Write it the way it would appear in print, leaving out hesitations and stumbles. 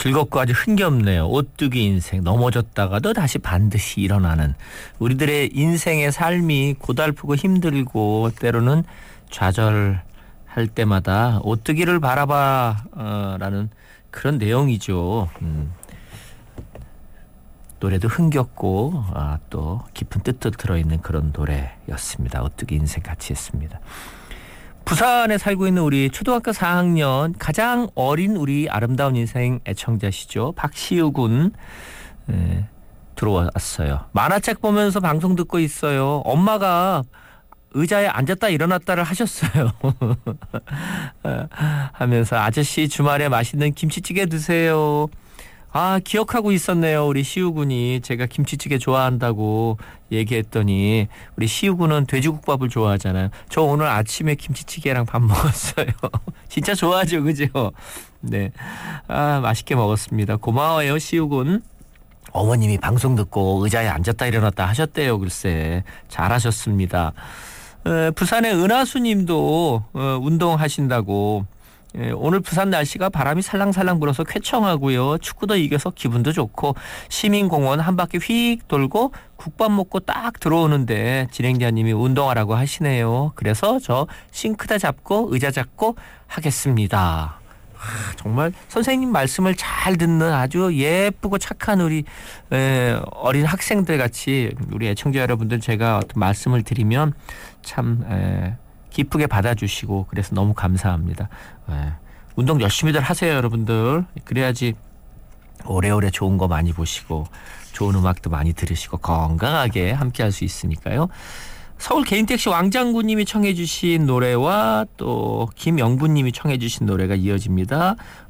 즐겁고 아주 흥겹네요. 오뚜기 인생, 넘어졌다가도 다시 반드시 일어나는 우리들의 인생의 삶이 고달프고 힘들고 때로는 좌절할 때마다 오뚜기를 바라봐라는 그런 내용이죠. 노래도 흥겹고 또 깊은 뜻도 들어있는 그런 노래였습니다. 오뚜기 인생 같이 했습니다. 부산에 살고 있는 우리 초등학교 4학년 가장 어린 우리 아름다운 인생 애청자시죠. 박시우 군 들어왔어요. 만화책 보면서 방송 듣고 있어요. 엄마가 의자에 앉았다 일어났다를 하셨어요. 하면서 아저씨 주말에 맛있는 김치찌개 드세요. 기억하고 있었네요. 우리 시우군이 제가 김치찌개 좋아한다고 얘기했더니 우리 시우군은 돼지국밥을 좋아하잖아요. 저 오늘 아침에 김치찌개랑 밥 먹었어요. 진짜 좋아하죠, 그죠? 네, 맛있게 먹었습니다. 고마워요, 시우군. 어머님이 방송 듣고 의자에 앉았다 일어났다 하셨대요. 글쎄 잘하셨습니다. 부산의 은하수님도 운동하신다고. 오늘 부산 날씨가 바람이 살랑살랑 불어서 쾌청하고요. 축구도 이겨서 기분도 좋고 시민공원 한 바퀴 휙 돌고 국밥 먹고 딱 들어오는데 진행자님이 운동하라고 하시네요. 그래서 저 싱크대 잡고 의자 잡고 하겠습니다. 정말 선생님 말씀을 잘 듣는 아주 예쁘고 착한 우리 어린 학생들 같이 우리 애청자 여러분들 제가 어떤 말씀을 드리면 참 기쁘게 받아주시고 그래서 너무 감사합니다. 운동 열심히들 하세요, 여러분들. 그래야지 오래오래 좋은 거 많이 보시고 좋은 음악도 많이 들으시고 건강하게 함께 할 수 있으니까요. 서울 개인택시 왕장군님이 청해 주신 노래와 또 김영부님이 청해 주신 노래가 이어집니다.